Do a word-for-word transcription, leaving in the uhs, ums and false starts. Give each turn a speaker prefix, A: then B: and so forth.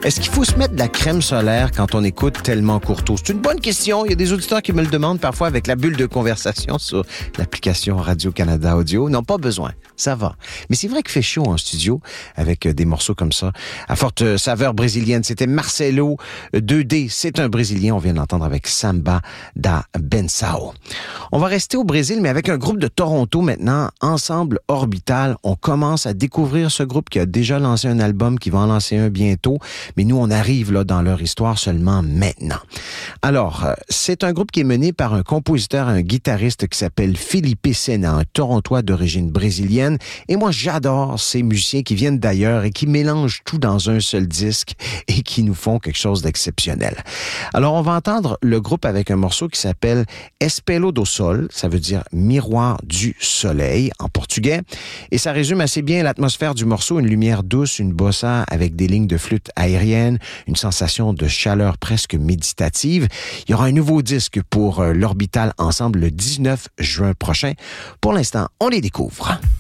A: Est-ce qu'il faut se mettre de la crème solaire quand on écoute Tellement Courteau? C'est une bonne question. Il y a des auditeurs qui me le demandent parfois avec la bulle de conversation sur l'application Radio-Canada Audio. Non, pas besoin. Ça va. Mais c'est vrai qu'il fait chaud en studio avec des morceaux comme ça, à forte saveur brésilienne. C'était Marcelo deux D. C'est un Brésilien. On vient de l'entendre avec Samba da Benção. On va rester au Brésil, mais avec un groupe de Toronto maintenant, Ensemble Orbital. On commence à découvrir ce groupe qui a déjà lancé un album, qui va en lancer un bientôt. Mais nous, on arrive là dans leur histoire seulement maintenant. Alors, euh, c'est un groupe qui est mené par un compositeur et un guitariste qui s'appelle Felipe Sena, un Torontois d'origine brésilienne. Et moi, j'adore ces musiciens qui viennent d'ailleurs et qui mélangent tout dans un seul disque et qui nous font quelque chose d'exceptionnel. Alors, on va entendre le groupe avec un morceau qui s'appelle Espelho do Sol, ça veut dire miroir du soleil en portugais. Et ça résume assez bien l'atmosphère du morceau, une lumière douce, une bossa avec des lignes de flûte aérienne, une sensation de chaleur presque méditative. Il y aura un nouveau disque pour euh, l'Orbital Ensemble le dix-neuf juin prochain. Pour l'instant, on les découvre.